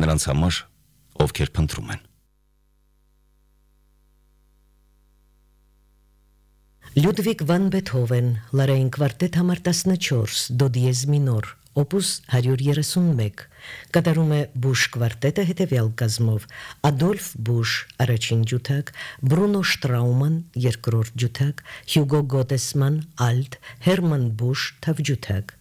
նրանց համար, ովքեր փնտրում են։ Լյուդվիգ վան Բեթհովեն, լարային կվարտետ համար 14, դո դիեզ մինոր, օպուս 131, կատարում է Բուշ կվարտետը հետևյալ կազմով՝ Ադոլֆ Բուշ առաջին ջութակ, Բրունո Շտրաուման երկրորդ ջութակ, Հյուգո Գոտեսման ալտ, Հերման Բուշ թավջութակ։